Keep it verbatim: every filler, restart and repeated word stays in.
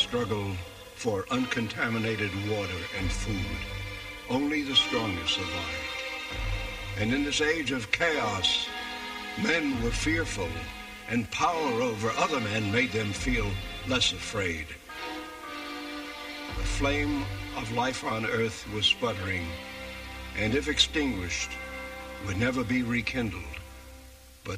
struggle for uncontaminated water and food. Only the strongest survived. And in this age of chaos, men were fearful, and power over other men made them feel less afraid. The flame of life on earth was sputtering, and if extinguished, would never be rekindled.